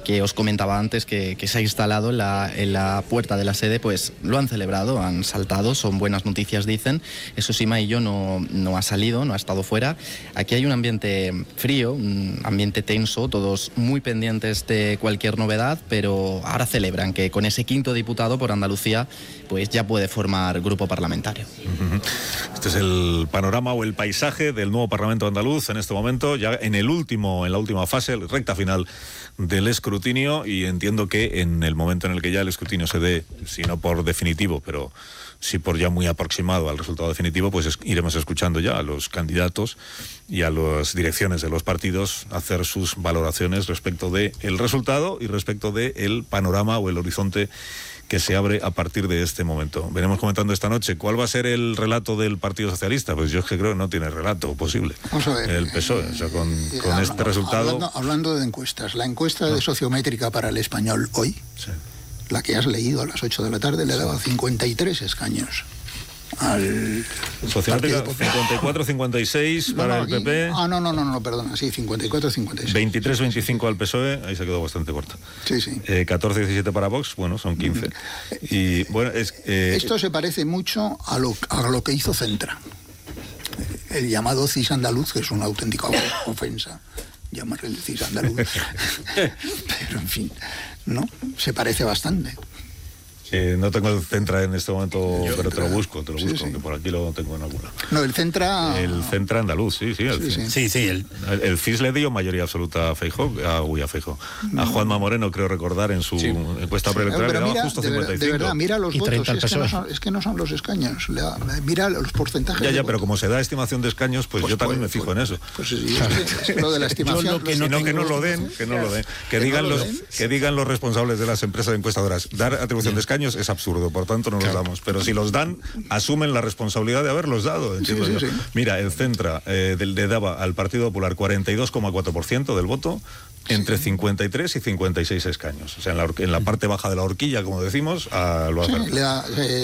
que os comentaba antes que se ha instalado en la puerta de la sede, pues lo han celebrado, han saltado, son buenas noticias, dicen. Eso sí, Maillo no ha salido, no ha estado fuera. Aquí hay un ambiente frío, un ambiente tenso, todos muy pendientes de cualquier novedad, pero ahora celebran que con ese quinto diputado por Andalucía pues ya puede formar grupo parlamentario. Este es el panorama o el paisaje del nuevo Parlamento andaluz en este momento, ya en la última fase, recta final del escrutinio, y entiendo que en el momento en el que ya el escrutinio se dé, si no por definitivo, pero sí por ya muy aproximado al resultado definitivo, pues iremos escuchando ya a los candidatos y a las direcciones de los partidos hacer sus valoraciones respecto del resultado y respecto del panorama o el horizonte que se abre a partir de este momento. Veremos comentando esta noche cuál va a ser el relato del Partido Socialista. Pues yo es que creo que no tiene relato posible. Vamos a ver, el PSOE, o sea, con este resultado... Hablando de encuestas, la encuesta de sociométrica para El Español hoy, sí, la que has leído a las 8 de la tarde, le daba 53 escaños al Sociométrica, 54-56 para el PP. No, perdona, sí, 54-56. 23-25 al PSOE, ahí se quedó bastante corta. Sí, sí. 14-17 para Vox, bueno, son 15. Y bueno, esto se parece mucho a lo que hizo Centra. El llamado CIS andaluz, que es una auténtica ofensa llamarle el CIS andaluz. Pero en fin, ¿no? Se parece bastante. No tengo el Centra en este momento, pero te lo busco, sí. Que por aquí lo tengo en alguna. No, el Centra... El Centra andaluz, sí. El CIS le dio mayoría absoluta a Feijóo, a Juanma Moreno, creo recordar, en su encuesta preelectoral, le daba justo 55. De verdad, mira los votos, es que no son los escaños, mira los porcentajes. Ya, pero como se da estimación de escaños, pues yo también me fijo en eso. Pues sí, es que lo de la estimación... que no lo den, que digan los responsables de las empresas encuestadoras, dar atribución de escaños es absurdo, por tanto no los damos, pero si los dan, asumen la responsabilidad de haberlos dado. Sí. Mira, el Centra le daba al Partido Popular 42,4% del voto, entre 53 y 56 escaños, o sea, en la parte baja de la horquilla, como decimos, lo hace.